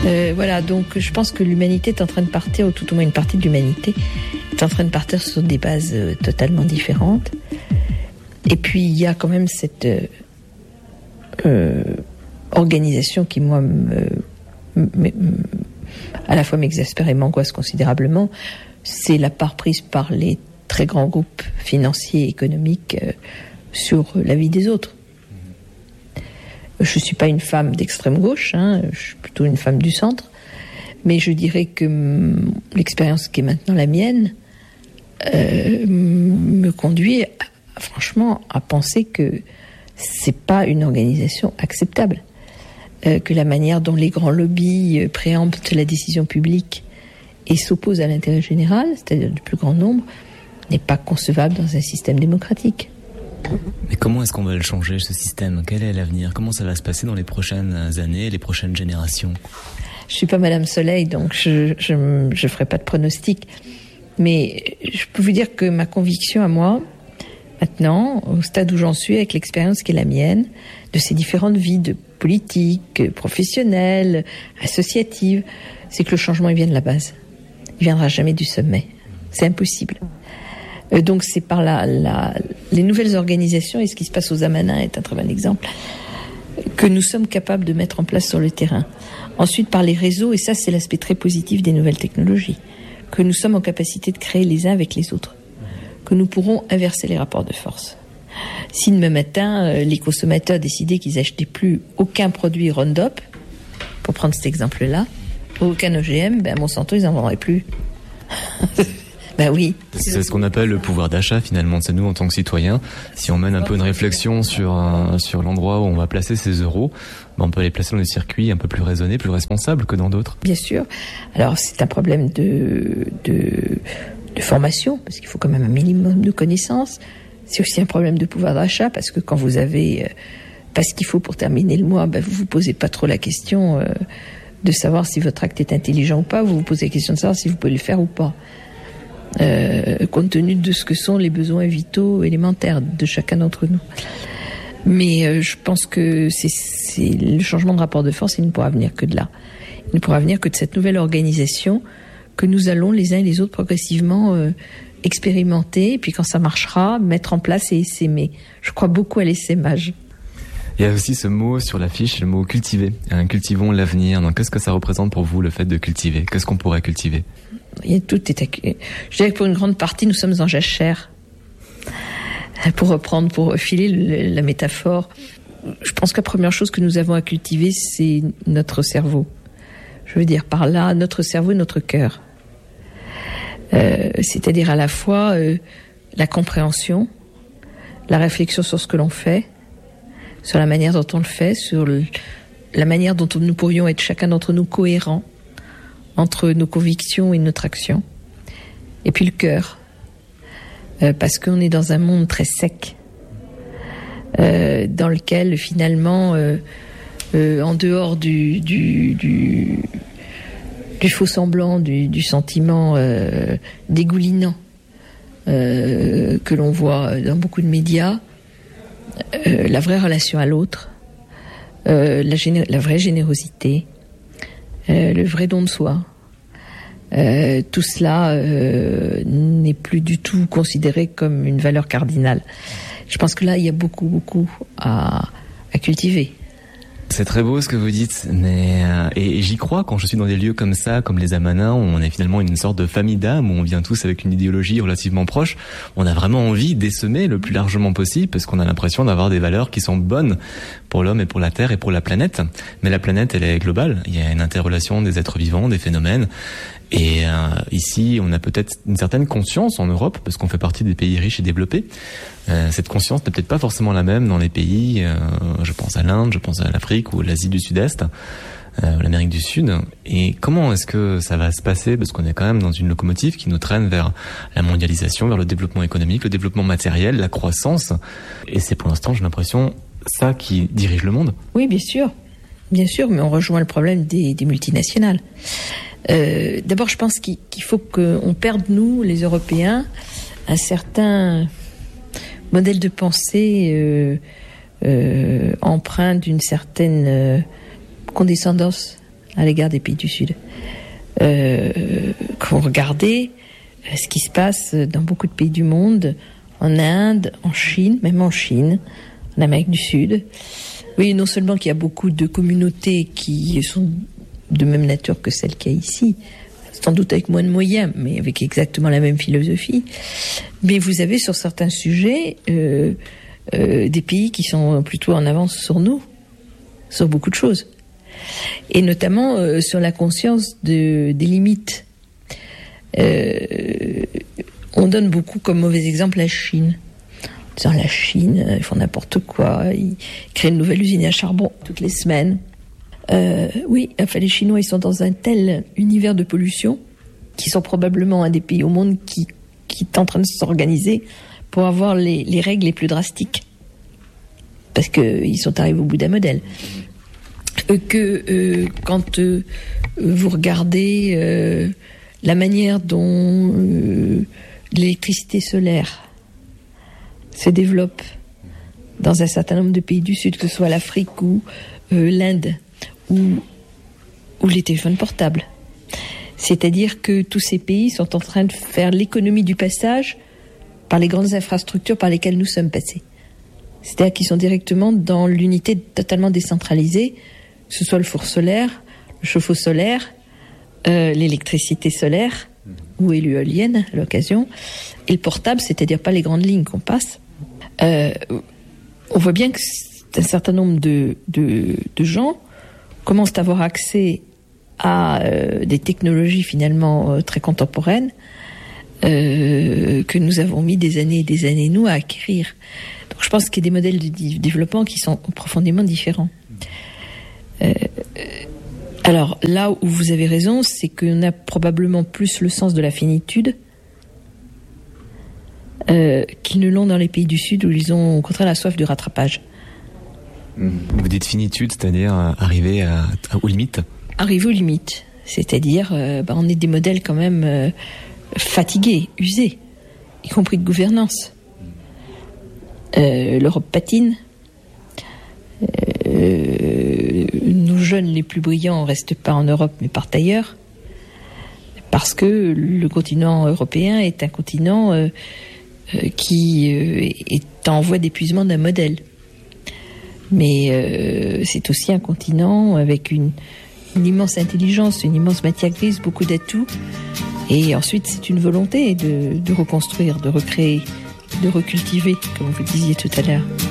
Voilà, donc je pense que l'humanité est en train de partir, ou tout au moins une partie de l'humanité est en train de partir sur des bases totalement différentes. Et puis il y a quand même cette organisation qui, moi, à la fois m'exaspère et m'angoisse considérablement. C'est la part prise par les très grands groupes financiers et économiques sur la vie des autres. Je ne suis pas une femme d'extrême gauche, je suis plutôt une femme du centre, mais je dirais que l'expérience qui est maintenant la mienne me conduit franchement à penser que c'est pas une organisation acceptable, que la manière dont les grands lobbies préemptent la décision publique et s'opposent à l'intérêt général, c'est-à-dire du plus grand nombre, n'est pas concevable dans un système démocratique. Mais comment est-ce qu'on va le changer, ce système ? Quel est l'avenir ? Comment ça va se passer dans les prochaines années, les prochaines générations ? Je suis pas Madame Soleil, donc je ferai pas de pronostic. Mais je peux vous dire que ma conviction à moi, maintenant, au stade où j'en suis, avec l'expérience qui est la mienne, de ces différentes vies de politique, professionnelle, associative, c'est que le changement, il vient de la base. Il viendra jamais du sommet. C'est impossible. Donc c'est par les nouvelles organisations, et ce qui se passe aux Amanins est un très bon exemple, que nous sommes capables de mettre en place sur le terrain. Ensuite, par les réseaux, et ça c'est l'aspect très positif des nouvelles technologies, que nous sommes en capacité de créer les uns avec les autres, que nous pourrons inverser les rapports de force. Si demain matin, les consommateurs décidaient qu'ils n'achetaient plus aucun produit Roundup, pour prendre cet exemple-là, aucun OGM, Monsanto, ils n'en vendraient plus. Ben oui. C'est ce qu'on appelle le pouvoir d'achat, finalement. C'est nous, en tant que citoyens, si on mène un peu une réflexion sur l'endroit où on va placer ces euros, on peut les placer dans des circuits un peu plus raisonnés, plus responsables que dans d'autres. Bien sûr. Alors, c'est un problème de formation, parce qu'il faut quand même un minimum de connaissances. C'est aussi un problème de pouvoir d'achat, parce que quand vous avez pas ce qu'il faut pour terminer le mois, vous vous posez pas trop la question de savoir si votre acte est intelligent ou pas. Vous vous posez la question de savoir si vous pouvez le faire ou pas. Compte tenu de ce que sont les besoins vitaux élémentaires de chacun d'entre nous. Mais je pense que c'est le changement de rapport de force, il ne pourra venir que de là. Il ne pourra venir que de cette nouvelle organisation que nous allons les uns et les autres progressivement expérimenter, et puis quand ça marchera, mettre en place et essaimer. Je crois beaucoup à l'essaimage. Il y a aussi ce mot sur l'affiche, le mot cultiver. Cultivons l'avenir. Donc, qu'est-ce que ça représente pour vous, le fait de cultiver ? Qu'est-ce qu'on pourrait cultiver ? Je dirais que pour une grande partie, nous sommes en jachère. Pour filer la métaphore, je pense que la première chose que nous avons à cultiver, c'est notre cerveau. Je veux dire par là, notre cerveau et notre cœur. C'est-à-dire à la fois la compréhension, la réflexion sur ce que l'on fait, sur la manière dont on le fait, sur la manière dont nous pourrions être chacun d'entre nous cohérents entre nos convictions et notre action. Et puis le cœur, parce qu'on est dans un monde très sec, dans lequel finalement, en dehors du faux semblant, du sentiment dégoulinant que l'on voit dans beaucoup de médias, la vraie relation à l'autre, la vraie générosité, le vrai don de soi, tout cela n'est plus du tout considéré comme une valeur cardinale. Je pense que là, il y a beaucoup à cultiver. C'est très beau ce que vous dites, mais et j'y crois quand je suis dans des lieux comme ça, comme les Amanins, où on est finalement une sorte de famille d'âmes, où on vient tous avec une idéologie relativement proche. On a vraiment envie d'essaimer le plus largement possible, parce qu'on a l'impression d'avoir des valeurs qui sont bonnes pour l'homme et pour la terre et pour la planète. Mais la planète, elle est globale. Il y a une interrelation des êtres vivants, des phénomènes. Et ici, on a peut-être une certaine conscience en Europe, parce qu'on fait partie des pays riches et développés. Cette conscience n'est peut-être pas forcément la même dans les pays, je pense à l'Inde, je pense à l'Afrique ou l'Asie du Sud-Est, l'Amérique du Sud. Et comment est-ce que ça va se passer ? Parce qu'on est quand même dans une locomotive qui nous traîne vers la mondialisation, vers le développement économique, le développement matériel, la croissance. Et c'est pour l'instant, j'ai l'impression, ça qui dirige le monde. Oui, bien sûr, mais on rejoint le problème des multinationales. D'abord, je pense qu'il faut qu'on perde, nous, les Européens, un certain modèle de pensée empreint d'une certaine condescendance à l'égard des pays du Sud. Quand vous regardez ce qui se passe dans beaucoup de pays du monde, en Inde, en Chine, même en Chine, en Amérique du Sud. Oui, non seulement qu'il y a beaucoup de communautés qui sont de même nature que celle qu'il y a ici, sans doute avec moins de moyens, mais avec exactement la même philosophie. Mais vous avez sur certains sujets des pays qui sont plutôt en avance sur nous, sur beaucoup de choses. Et notamment sur la conscience des limites. On donne beaucoup comme mauvais exemple la Chine. En disant la Chine, ils font n'importe quoi, ils créent une nouvelle usine à charbon toutes les semaines. Oui, enfin les Chinois, ils sont dans un tel univers de pollution qu'ils sont probablement un des pays au monde qui est en train de s'organiser pour avoir les règles les plus drastiques. Parce qu'ils sont arrivés au bout d'un modèle. Quand vous regardez la manière dont l'électricité solaire se développe dans un certain nombre de pays du Sud, que ce soit l'Afrique ou l'Inde, ou les téléphones portables. C'est-à-dire que tous ces pays sont en train de faire l'économie du passage par les grandes infrastructures par lesquelles nous sommes passés. C'est-à-dire qu'ils sont directement dans l'unité totalement décentralisée, que ce soit le four solaire, le chauffe-eau solaire, l'électricité solaire, ou l'éolienne à l'occasion, et le portable, c'est-à-dire pas les grandes lignes qu'on passe. On voit bien que un certain nombre de gens commencent à avoir accès à des technologies finalement très contemporaines que nous avons mis des années et des années, nous, à acquérir. Donc je pense qu'il y a des modèles de développement qui sont profondément différents. Alors là où vous avez raison, c'est qu'on a probablement plus le sens de la finitude qu'ils ne l'ont dans les pays du Sud, où ils ont au contraire la soif du rattrapage. Vous dites finitude, c'est-à-dire arriver aux limites ? Arriver aux limites, c'est-à-dire on est des modèles quand même fatigués, usés, y compris de gouvernance. L'Europe patine. Nos jeunes les plus brillants restent pas en Europe mais partent ailleurs, parce que le continent européen est un continent qui est en voie d'épuisement d'un modèle. Mais c'est aussi un continent avec une immense intelligence, une immense matière grise, beaucoup d'atouts. Et ensuite, c'est une volonté de reconstruire, de recréer, de recultiver, comme vous disiez tout à l'heure.